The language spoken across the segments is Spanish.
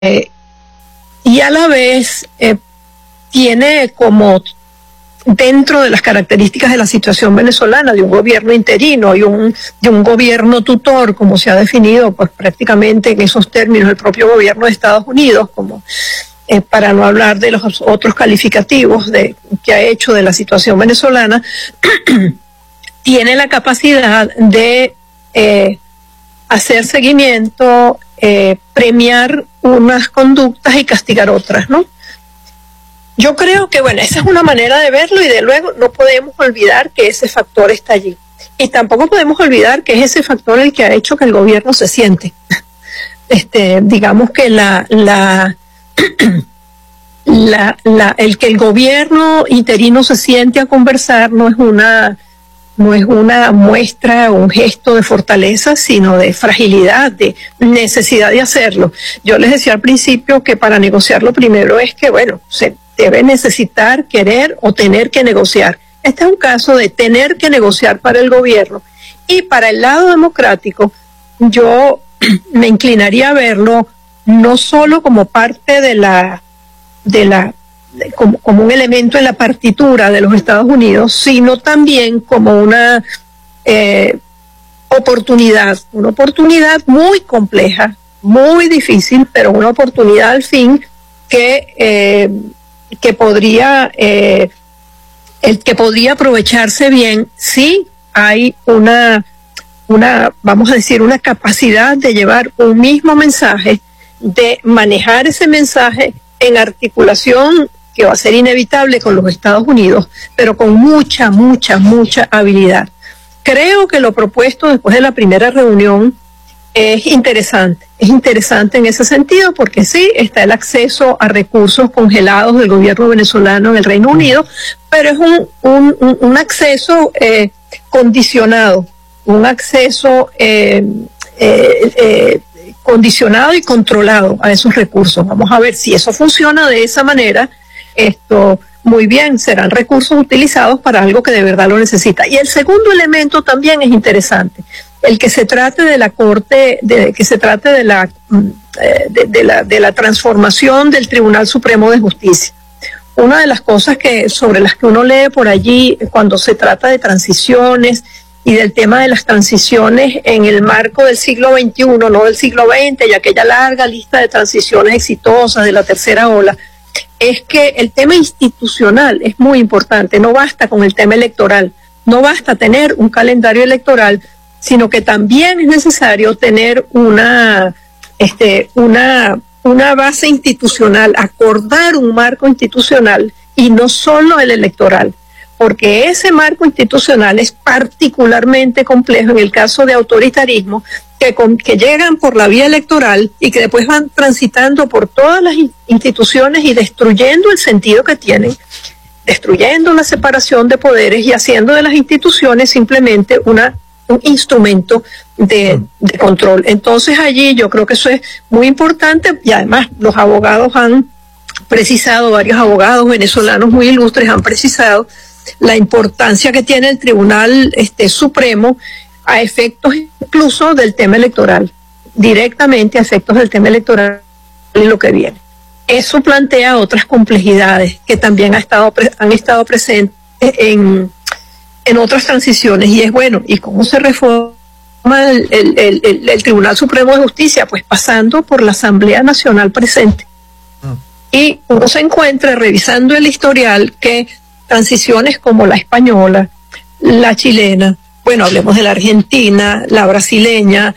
y a la vez tiene como dentro de las características de la situación venezolana, de un gobierno interino y de un gobierno tutor, como se ha definido pues prácticamente en esos términos el propio gobierno de Estados Unidos, como para no hablar de los otros calificativos que ha hecho de la situación venezolana, tiene la capacidad de hacer seguimiento, premiar unas conductas y castigar otras, ¿no? Yo creo que, bueno, esa es una manera de verlo y de luego no podemos olvidar que ese factor está allí. Y tampoco podemos olvidar que es ese factor el que ha hecho que el gobierno se siente. Digamos que el que el gobierno interino se siente a conversar no es una muestra o un gesto de fortaleza, sino de fragilidad, de necesidad de hacerlo. Yo les decía al principio que para negociar lo primero es que, bueno, se debe necesitar, querer o tener que negociar. Este es un caso de tener que negociar para el gobierno. Y para el lado democrático, yo me inclinaría a verlo no solo como parte como un elemento en la partitura de los Estados Unidos, sino también como una oportunidad muy compleja, muy difícil, pero una oportunidad al fin que podría aprovecharse bien si hay vamos a decir, una capacidad de llevar un mismo mensaje, de manejar ese mensaje en articulación que va a ser inevitable con los Estados Unidos, pero con mucha habilidad. Creo que lo propuesto después de la primera reunión es interesante en ese sentido, porque sí, está el acceso a recursos congelados del gobierno venezolano en el Reino Unido, pero es un acceso condicionado, un acceso condicionado y controlado a esos recursos. Vamos a ver si eso funciona de esa manera. Muy bien, serán recursos utilizados para algo que de verdad lo necesita. Y el segundo elemento también es interesante, el que se trate de la Corte, que se trate de la transformación del Tribunal Supremo de Justicia. Una de las cosas sobre las que uno lee por allí cuando se trata de transiciones y del tema de las transiciones en el marco del siglo XXI, no del siglo XX, y aquella larga lista de transiciones exitosas de la tercera ola, es que el tema institucional es muy importante. No basta con el tema electoral, no basta tener un calendario electoral, sino que también es necesario tener una base institucional, acordar un marco institucional y no solo el electoral, porque ese marco institucional es particularmente complejo en el caso de autoritarismo que llegan por la vía electoral y que después van transitando por todas las instituciones y destruyendo el sentido que tienen, destruyendo la separación de poderes y haciendo de las instituciones simplemente un instrumento de control. Entonces allí yo creo que eso es muy importante, y además los abogados han precisado, varios abogados venezolanos muy ilustres han precisado la importancia que tiene el Tribunal Supremo a efectos incluso del tema electoral, directamente a efectos del tema electoral y lo que viene. Eso plantea otras complejidades que también han estado presentes en otras transiciones, y es bueno, ¿y cómo se reforma el Tribunal Supremo de Justicia? Pues pasando por la Asamblea Nacional presente. Y uno se encuentra revisando el historial que transiciones como la española, la chilena, bueno, hablemos de la argentina, la brasileña,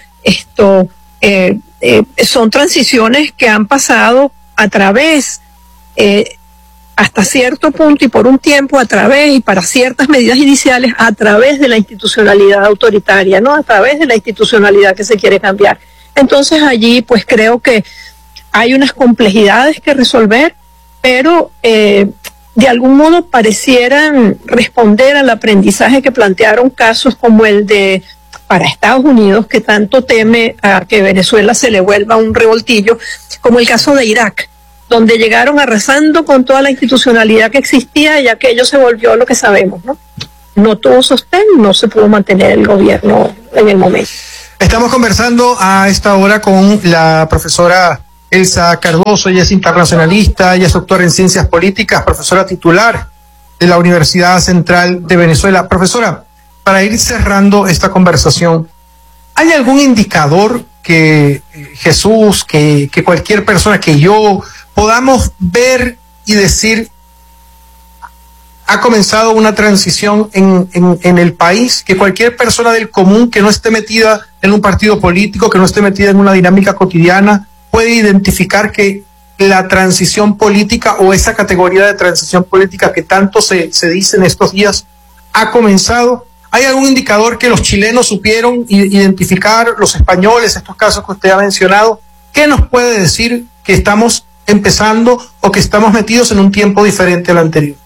son transiciones que han pasado a través, hasta cierto punto y por un tiempo a través, y para ciertas medidas iniciales, a través de la institucionalidad autoritaria, ¿no? A través de la institucionalidad que se quiere cambiar. Entonces allí pues creo que hay unas complejidades que resolver, pero de algún modo parecieran responder al aprendizaje que plantearon casos como el de para Estados Unidos, que tanto teme a que Venezuela se le vuelva un revoltillo, como el caso de Irak, donde llegaron arrasando con toda la institucionalidad que existía y aquello se volvió lo que sabemos, ¿no? No tuvo sostén, no se pudo mantener el gobierno en el momento. Estamos conversando a esta hora con la profesora Elsa Cardoso. Ella es internacionalista, ella es doctora en ciencias políticas, profesora titular de la Universidad Central de Venezuela. Profesora, para ir cerrando esta conversación, ¿hay algún indicador que Jesús, que cualquier persona, que yo, podamos ver y decir, ha comenzado una transición en el país, que cualquier persona del común que no esté metida en un partido político, que no esté metida en una dinámica cotidiana, puede identificar que la transición política o esa categoría de transición política que tanto se dice en estos días ha comenzado? ¿Hay algún indicador que los chilenos supieron identificar, los españoles, estos casos que usted ha mencionado? ¿Qué nos puede decir que estamos empezando o que estamos metidos en un tiempo diferente al anterior?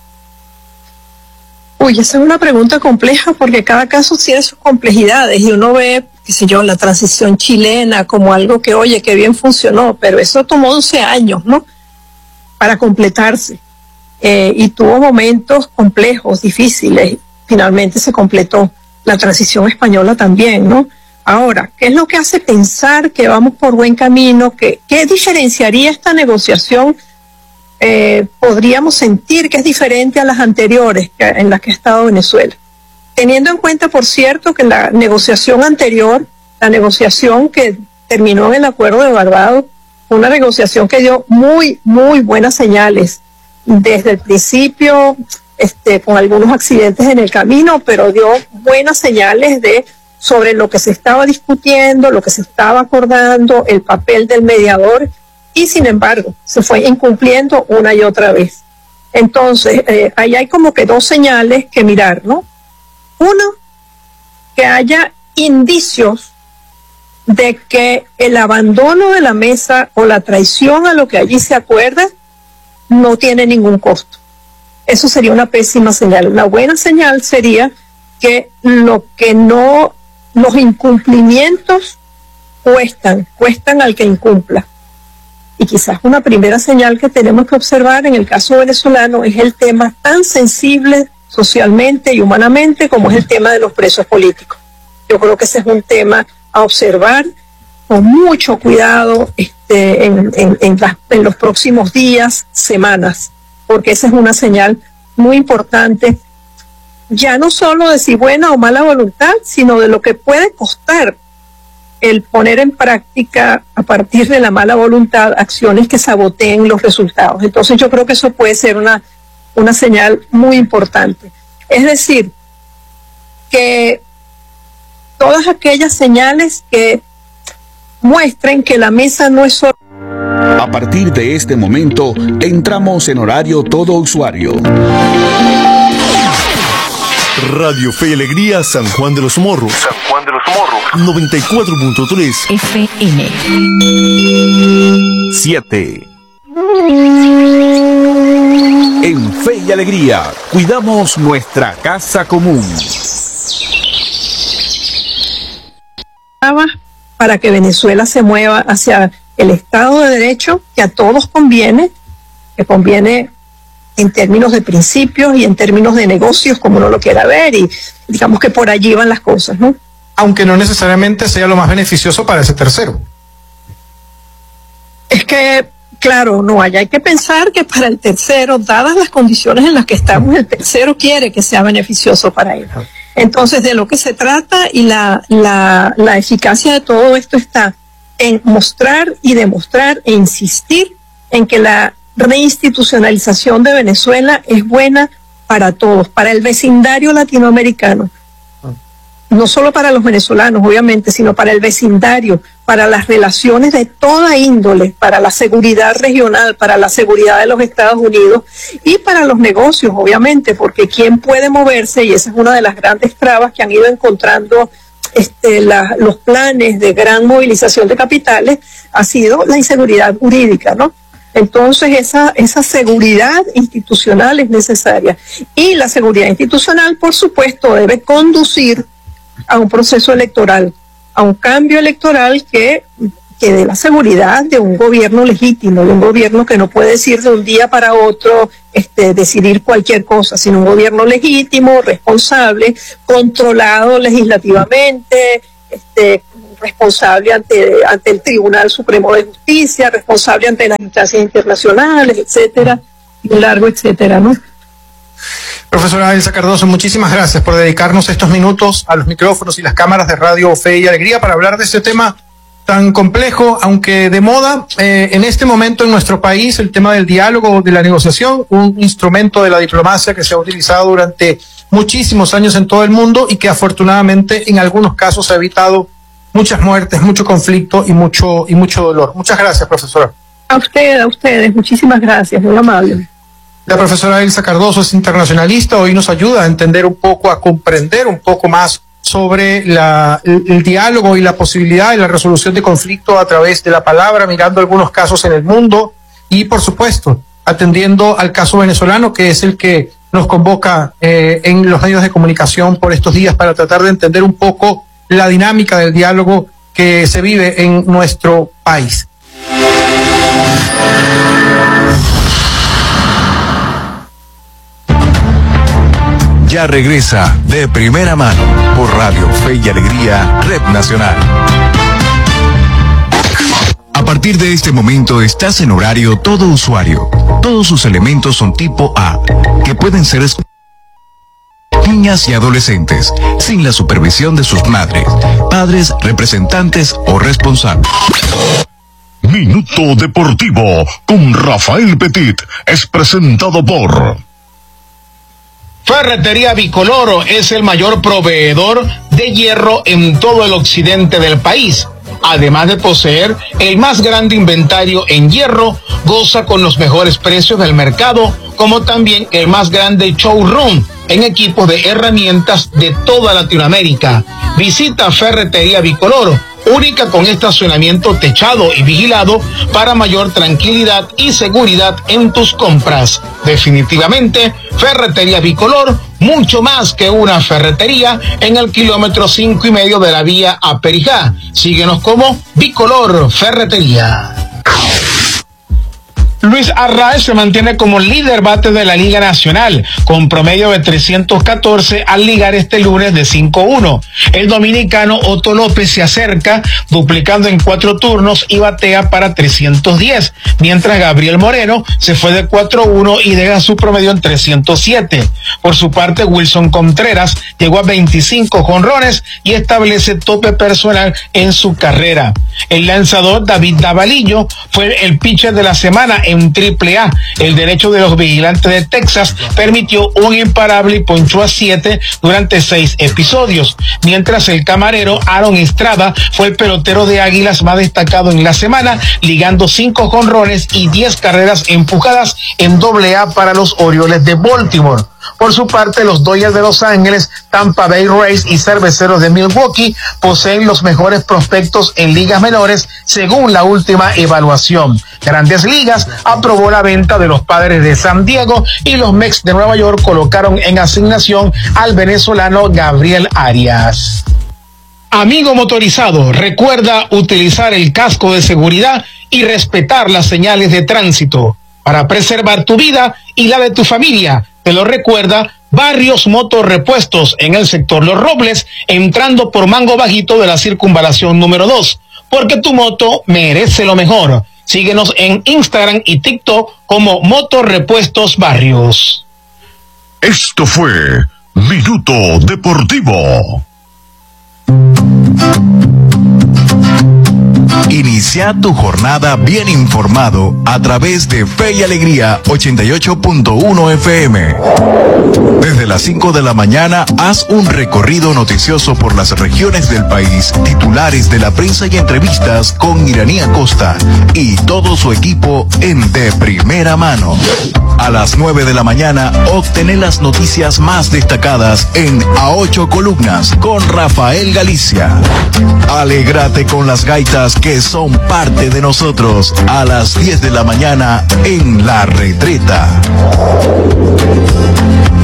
Uy, esa es una pregunta compleja porque cada caso tiene sus complejidades y uno ve, qué sé yo, la transición chilena como algo que, oye, que bien funcionó, pero eso tomó 11 años, ¿no? Para completarse. Y tuvo momentos complejos, difíciles. Finalmente se completó. La transición española también, ¿no? Ahora, ¿qué es lo que hace pensar que vamos por buen camino? ¿Qué diferenciaría esta negociación? Podríamos sentir que es diferente a las anteriores en las que ha estado Venezuela. Teniendo en cuenta, por cierto, que la negociación anterior, la negociación que terminó en el Acuerdo de Barbados, fue una negociación que dio muy, muy buenas señales. Desde el principio, con algunos accidentes en el camino, pero dio buenas señales sobre lo que se estaba discutiendo, lo que se estaba acordando, el papel del mediador, y sin embargo, se fue incumpliendo una y otra vez. Entonces, ahí hay como que dos señales que mirar, ¿no? Uno, que haya indicios de que el abandono de la mesa o la traición a lo que allí se acuerda no tiene ningún costo. Eso sería una pésima señal. Una buena señal sería que los incumplimientos cuestan al que incumpla. Y quizás una primera señal que tenemos que observar en el caso venezolano es el tema tan sensible socialmente y humanamente como es el tema de los presos políticos. Yo creo que ese es un tema a observar con mucho cuidado en los próximos días, semanas, porque esa es una señal muy importante, ya no solo de si buena o mala voluntad, sino de lo que puede costar el poner en práctica a partir de la mala voluntad acciones que saboteen los resultados. Entonces yo creo que eso puede ser una señal muy importante. Es decir, que todas aquellas señales que muestren que la mesa no es solo... A partir de este momento, entramos en horario todo usuario. Radio Fe y Alegría San Juan de los Morros. San Juan de los Morros. 94.3 FM. 7. En Fe y Alegría, cuidamos nuestra casa común. Para que Venezuela se mueva hacia el Estado de Derecho que a todos conviene, que conviene en términos de principios y en términos de negocios, como uno lo quiera ver, y digamos que por allí van las cosas, ¿no? Aunque no necesariamente sea lo más beneficioso para ese tercero. Es que, claro, no hay que pensar que para el tercero, dadas las condiciones en las que estamos, el tercero quiere que sea beneficioso para él. Entonces, de lo que se trata y la eficacia de todo esto está en mostrar y demostrar e insistir en que la reinstitucionalización de Venezuela es buena para todos, para el vecindario latinoamericano, no solo para los venezolanos, obviamente, sino para el vecindario, para las relaciones de toda índole, para la seguridad regional, para la seguridad de los Estados Unidos y para los negocios, obviamente, porque quién puede moverse, y esa es una de las grandes trabas que han ido encontrando los planes de gran movilización de capitales, ha sido la inseguridad jurídica, ¿no? Entonces esa seguridad institucional es necesaria, y la seguridad institucional, por supuesto, debe conducir a un proceso electoral, a un cambio electoral que dé la seguridad de un gobierno legítimo, de un gobierno que no puede decir de un día para otro decidir cualquier cosa, sino un gobierno legítimo, responsable, controlado legislativamente, responsable ante el Tribunal Supremo de Justicia, responsable ante las instancias internacionales, etcétera, y un largo etcétera, ¿no? Profesora Elsa Cardoso, muchísimas gracias por dedicarnos estos minutos a los micrófonos y las cámaras de Radio Fe y Alegría para hablar de este tema tan complejo, aunque de moda, en este momento en nuestro país, el tema del diálogo, de la negociación, un instrumento de la diplomacia que se ha utilizado durante muchísimos años en todo el mundo y que afortunadamente en algunos casos ha evitado muchas muertes, mucho conflicto y mucho dolor. Muchas gracias, profesora. A ustedes, muchísimas gracias, muy amable. La profesora Elsa Cardoso es internacionalista, hoy nos ayuda a entender un poco, a comprender un poco más sobre el diálogo y la posibilidad de la resolución de conflicto a través de la palabra, mirando algunos casos en el mundo y, por supuesto, atendiendo al caso venezolano, que es el que nos convoca en los medios de comunicación por estos días para tratar de entender un poco la dinámica del diálogo que se vive en nuestro país. Ya regresa De Primera Mano por Radio Fe y Alegría, Red Nacional. A partir de este momento estás en horario todo usuario. Todos sus elementos son tipo A, que pueden ser niñas y adolescentes, sin la supervisión de sus madres, padres, representantes o responsables. Minuto Deportivo con Rafael Petit es presentado por Ferretería Bicoloro es el mayor proveedor de hierro en todo el occidente del país. Además de poseer el más grande inventario en hierro, goza con los mejores precios del mercado, como también el más grande showroom en equipos de herramientas de toda Latinoamérica. Visita Ferretería Bicoloro, única con estacionamiento techado y vigilado para mayor tranquilidad y seguridad en tus compras. Definitivamente, Ferretería Bicolor, mucho más que una ferretería, en el kilómetro 5.5 de la vía a Perijá. Síguenos como Bicolor Ferretería. Luis Arraez se mantiene como líder bate de la Liga Nacional, con promedio de 314 al ligar este lunes de 5-1. El dominicano Otto López se acerca, duplicando en 4 turnos y batea para 310, mientras Gabriel Moreno se fue de 4-1 y deja su promedio en 307. Por su parte, Wilson Contreras llegó a 25 jonrones y establece tope personal en su carrera. El lanzador David Davalillo fue el pitcher de la semana en AAA. El derecho de los Vigilantes de Texas permitió un imparable y ponchó a 7 durante 6 episodios, mientras el camarero Aaron Estrada fue el pelotero de Águilas más destacado en la semana, ligando 5 jonrones y 10 carreras empujadas en AA para los Orioles de Baltimore. Por su parte, los Dodgers de Los Ángeles, Tampa Bay Rays y Cerveceros de Milwaukee poseen los mejores prospectos en ligas menores según la última evaluación. Grandes Ligas aprobó la venta de los Padres de San Diego y los Mets de Nueva York colocaron en asignación al venezolano Gabriel Arias. Amigo motorizado, recuerda utilizar el casco de seguridad y respetar las señales de tránsito para preservar tu vida y la de tu familia. Te lo recuerda Barrios Motorrepuestos en el sector Los Robles, entrando por Mango Bajito de la circunvalación número 2, porque tu moto merece lo mejor. Síguenos en Instagram y TikTok como Motorrepuestos Barrios. Esto fue Minuto Deportivo. Inicia tu jornada bien informado a través de Fe y Alegría 88.1 FM. Desde las 5 de la mañana, haz un recorrido noticioso por las regiones del país, titulares de la prensa y entrevistas con Iranía Costa y todo su equipo en De Primera Mano. A las 9 de la mañana, obtener las noticias más destacadas en A 8 Columnas con Rafael Galicia. Alégrate con las gaitas que son parte de nosotros a las 10 de la mañana en La Retreta.